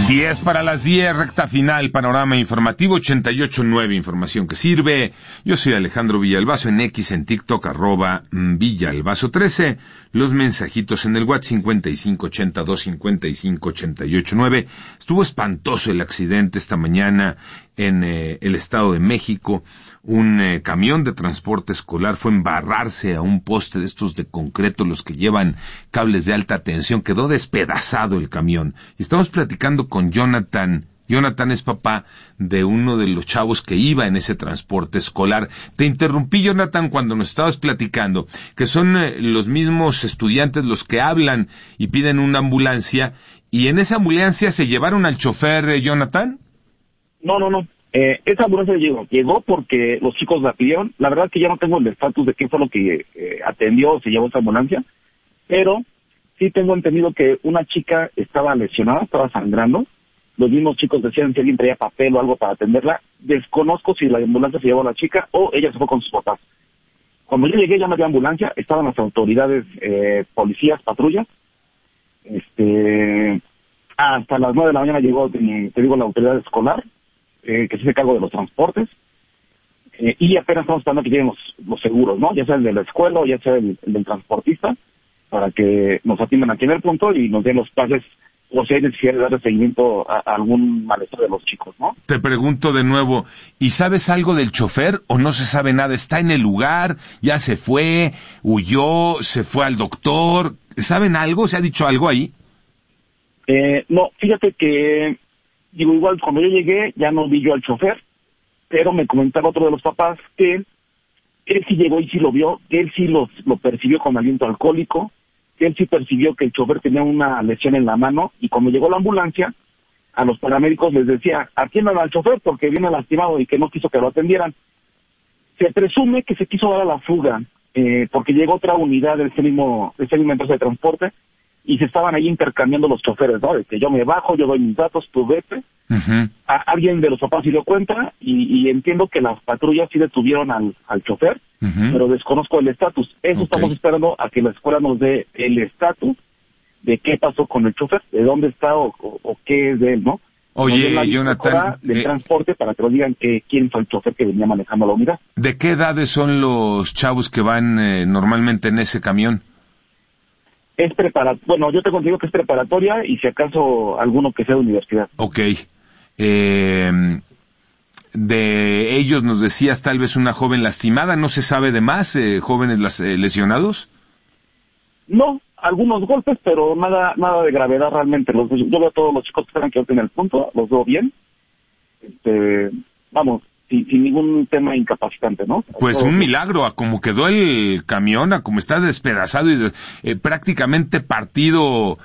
10 para las 10, recta final, panorama informativo 88.9, información que sirve. Yo soy Alejandro Villalbazo, en X, en TikTok, @Villalbazo13. Los mensajitos en el WhatsApp 55825588.9. Estuvo espantoso el accidente esta mañana en el Estado de México. Un camión de transporte escolar fue a embarrarse a un poste de estos de concreto, los que llevan cables de alta tensión. Quedó despedazado el camión. Y estamos platicando con Jonathan. Jonathan es papá de uno de los chavos que iba en ese transporte escolar. Te interrumpí, Jonathan, cuando nos estabas platicando que son los mismos estudiantes los que hablan y piden una ambulancia. ¿Y en esa ambulancia se llevaron al chofer, Jonathan? No. Esa ambulancia llegó porque los chicos la pidieron. La verdad que ya no tengo el estatus de qué fue lo que atendió o se llevó esa ambulancia, pero sí tengo entendido que una chica estaba lesionada, estaba sangrando. Los mismos chicos decían si alguien traía papel o algo para atenderla. Desconozco si la ambulancia se llevó a la chica o ella se fue con sus papás. Cuando yo llegué ya no había ambulancia, estaban las autoridades, policías, patrullas. Hasta las 9 de la mañana llegó, la autoridad escolar, que se hace cargo de los transportes, y apenas estamos esperando que lleguen los seguros, ¿no? Ya sea el de la escuela o ya sea el del transportista, para que nos atiendan aquí en el punto y nos den los pases, o si hay necesidad de darle seguimiento a algún malestar de los chicos, ¿no? Te pregunto de nuevo, ¿y sabes algo del chofer o no se sabe nada? ¿Está en el lugar? ¿Ya se fue? ¿Huyó? ¿Se fue al doctor? ¿Saben algo? ¿Se ha dicho algo ahí? No, fíjate que igual cuando yo llegué ya no vi yo al chofer, pero me comentaba otro de los papás que él sí llegó y sí lo vio, que él sí lo percibió con aliento alcohólico, que él sí percibió que el chofer tenía una lesión en la mano, y cuando llegó la ambulancia, a los paramédicos les decía, atiendan al chofer porque viene lastimado, y que no quiso que lo atendieran. Se presume que se quiso dar a la fuga, porque llegó otra unidad de esa misma empresa de transporte, y se estaban ahí intercambiando los choferes, ¿no? De que yo me bajo, yo doy mis datos, tú vete. Uh-huh. Alguien de los papás se dio cuenta, y entiendo que las patrullas sí detuvieron al chofer, uh-huh, pero desconozco el estatus. Eso okay. Estamos esperando a que la escuela nos dé el estatus de qué pasó con el chofer, de dónde está o qué es de él, ¿no? Oye, Jonathan, del transporte para que nos digan quién fue el chofer que venía manejando la unidad. ¿De qué edades son los chavos que van normalmente en ese camión? Es bueno, yo te consigo que es preparatoria y si acaso alguno que sea de universidad. Ok. De ellos nos decías tal vez una joven lastimada, ¿no se sabe de más jóvenes lesionados? No, algunos golpes, pero nada de gravedad realmente. Yo veo a todos los chicos que están aquí en el punto, los veo bien. Vamos, sin ningún tema incapacitante, ¿no? Pues un milagro, a cómo quedó el camión, a cómo está despedazado y prácticamente partido,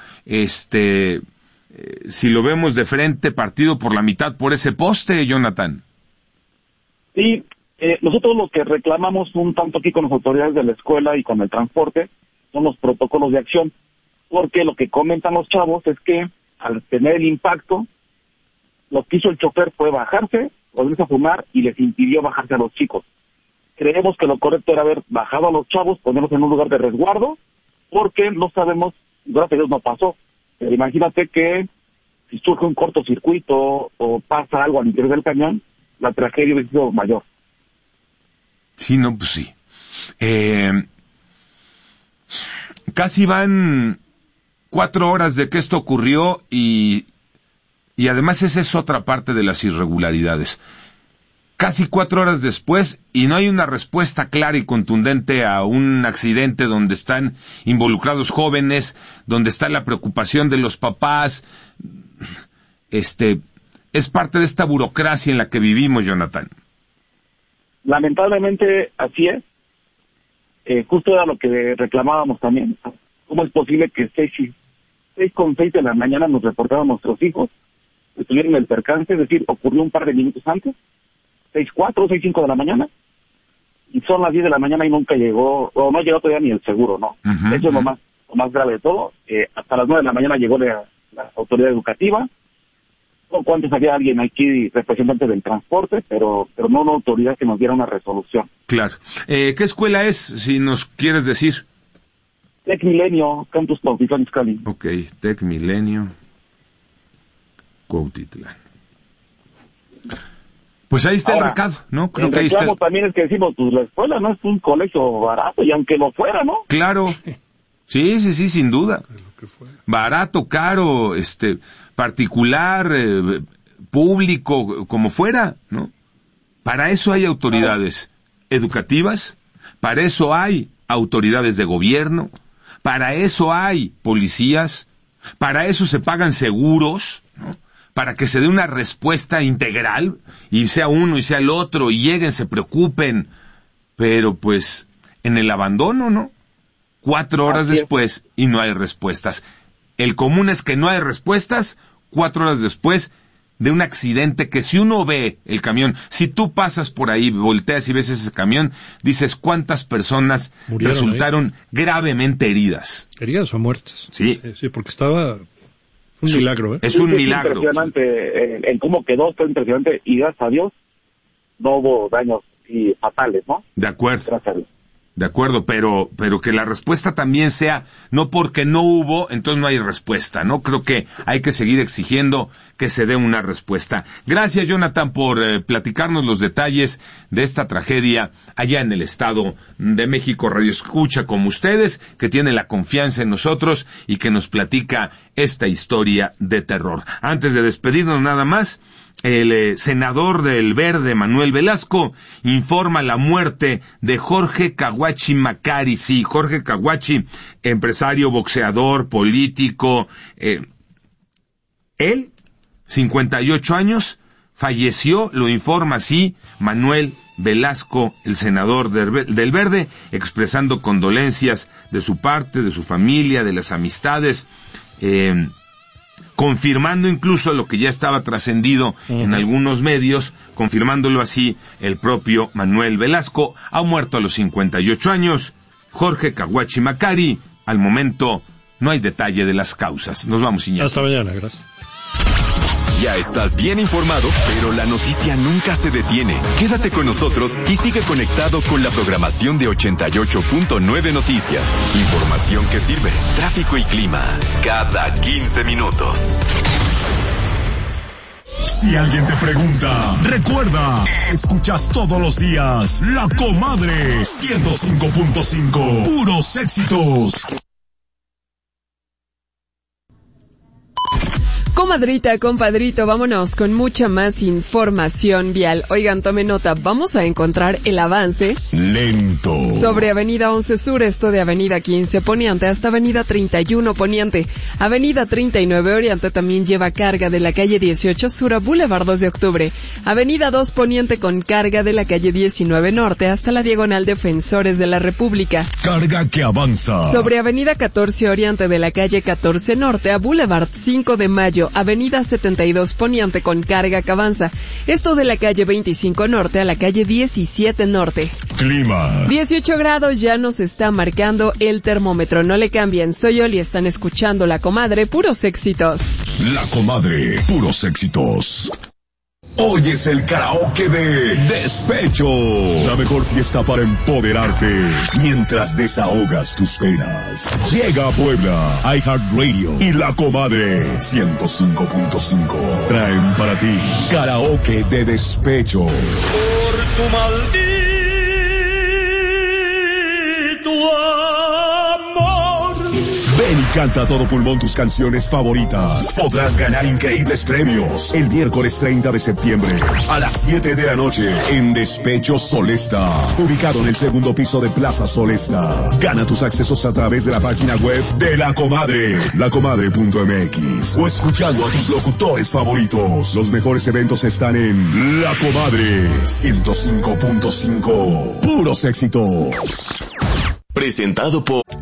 si lo vemos de frente, partido por la mitad por ese poste, Jonathan. Sí, nosotros lo que reclamamos un tanto aquí con las autoridades de la escuela y con el transporte son los protocolos de acción, porque lo que comentan los chavos es que al tener el impacto, lo que hizo el chofer fue bajarse, volverse a fumar y les impidió bajarse a los chicos. Creemos que lo correcto era haber bajado a los chavos, ponerlos en un lugar de resguardo, porque no sabemos, gracias a Dios no pasó. Pero imagínate que si surge un cortocircuito o pasa algo al interior del cañón, la tragedia hubiera sido mayor. Sí, no, pues sí. Casi van 4 horas de que esto ocurrió y además esa es otra parte de las irregularidades. Casi 4 horas después y no hay una respuesta clara y contundente a un accidente donde están involucrados jóvenes, donde está la preocupación de los papás. Es parte de esta burocracia en la que vivimos, Jonathan. Lamentablemente así es. Justo era lo que reclamábamos también. ¿Cómo es posible que 6:06 de la mañana nos reportaron nuestros hijos estuvieron el percance? Es decir, ocurrió un par de minutos antes, 6:04, 6:05 de la mañana, y son las 10 de la mañana y nunca llegó, o no llegó todavía ni el seguro, ¿no? Uh-huh, Eso es lo más grave de todo. Hasta las 9 de la mañana llegó la autoridad educativa. Poco antes había alguien aquí, representante del transporte, pero no una autoridad que nos diera una resolución. Claro. ¿Qué escuela es, si nos quieres decir? Tec Milenio, Campus Cuautitlán Izcalli. Ok, Tec Milenio. Cuautitlán. Pues ahí está Ahora, el recado, ¿no? Creo el que ahí está. reclamo también es que decimos, pues la escuela no es un colegio barato, y aunque lo fuera, ¿no? Claro. Sí, sin duda. Barato, caro, particular, público, como fuera, ¿no? Para eso hay autoridades educativas, para eso hay autoridades de gobierno, para eso hay policías, para eso se pagan seguros, ¿no? Para que se dé una respuesta integral, y sea uno y sea el otro, y lleguen, se preocupen, pero pues en el abandono, ¿no? 4 horas después y no hay respuestas. El común es que no hay respuestas 4 horas después de un accidente que si uno ve el camión, si tú pasas por ahí, volteas y ves ese camión, dices cuántas personas murieron resultaron gravemente heridas. ¿Heridas o muertas? Sí. Sí, porque estaba... Un milagro, ¿eh? Es un milagro. Impresionante en cómo quedó, está impresionante, y gracias a Dios no hubo daños fatales, ¿no? De acuerdo. Gracias a Dios. De acuerdo, pero que la respuesta también sea, no porque no hubo, entonces no hay respuesta, ¿no? Creo que hay que seguir exigiendo que se dé una respuesta. Gracias, Jonathan, por platicarnos los detalles de esta tragedia allá en el Estado de México. Radio Escucha como ustedes, que tiene la confianza en nosotros y que nos platica esta historia de terror. Antes de despedirnos nada más, el senador del Verde, Manuel Velasco, informa la muerte de Jorge Caguachi Macari. Sí, Jorge Caguachi, empresario, boxeador, político. Él, 58 años, falleció, lo informa así Manuel Velasco, el senador del Verde, expresando condolencias de su parte, de su familia, de las amistades, confirmando incluso lo que ya estaba trascendido en algunos medios, confirmándolo así el propio Manuel Velasco. Ha muerto a los 58 años, Jorge Caguachi Macari. Al momento no hay detalle de las causas. Nos vamos, Iñaki. Hasta mañana, gracias. Ya estás bien informado, pero la noticia nunca se detiene. Quédate con nosotros y sigue conectado con la programación de 88.9 Noticias. Información que sirve, tráfico y clima, cada 15 minutos. Si alguien te pregunta, recuerda, escuchas todos los días La Comadre 105.5, puros éxitos. Comadrita, compadrito, vámonos con mucha más información vial. Oigan, tomen nota, vamos a encontrar el avance lento sobre Avenida 11 Sur, esto de Avenida 15 Poniente hasta Avenida 31 Poniente. Avenida 39 Oriente también lleva carga de la calle 18 Sur a Boulevard 2 de Octubre. Avenida 2 Poniente con carga de la calle 19 Norte hasta la Diagonal Defensores de la República. Carga que avanza sobre Avenida 14 Oriente de la calle 14 Norte a Boulevard 5 de Mayo. Avenida 72 Poniente con carga que avanza. Esto de la calle 25 Norte a la calle 17 Norte. Clima. 18 grados ya nos está marcando el termómetro. No le cambien. Soy Oli, están escuchando La Comadre, puros éxitos. La Comadre, puros éxitos. Hoy es el karaoke de Despecho. La mejor fiesta para empoderarte mientras desahogas tus penas. Llega a Puebla, iHeartRadio y La Comadre 105.5. Traen para ti karaoke de Despecho. Por tu maldito amor. Ven y canta a todo pulmón tus canciones favoritas. Podrás ganar increíbles premios el miércoles 30 de septiembre a las 7 de la noche en Despecho Solesta, ubicado en el segundo piso de Plaza Solesta. Gana tus accesos a través de la página web de La Comadre, lacomadre.mx, o escuchando a tus locutores favoritos. Los mejores eventos están en La Comadre 105.5. Puros éxitos. Presentado por